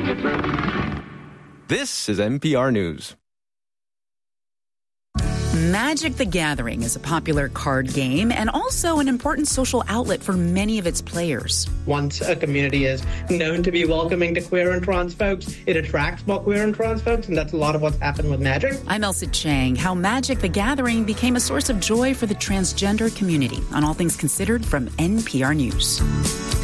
This is NPR News. Magic the Gathering is a popular card game and also an important social outlet for many of its players. Once a community is known to be welcoming to queer and trans folks, it attracts more queer and trans folks, and that's a lot of what's happened with Magic. I'm Elsa Chang. How Magic the Gathering became a source of joy for the transgender community on All Things Considered from NPR News.